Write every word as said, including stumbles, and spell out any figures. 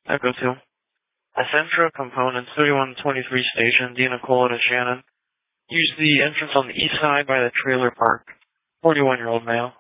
Echo two. Essentra Components, thirty-one twenty-three Station, Dina Cola to Shannon. Use the entrance on the east side by the trailer park. forty-one-year-old male.